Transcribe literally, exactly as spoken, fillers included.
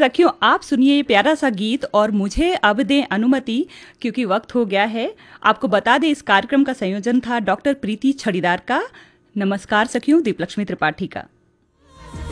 सखियों, आप सुनिए ये प्यारा सा गीत और मुझे अब दें अनुमति, क्योंकि वक्त हो गया है। आपको बता दें, इस कार्यक्रम का संयोजन था डॉक्टर प्रीति छड़ीदार का। नमस्कार सखियों, दीपलक्ष्मी त्रिपाठी का।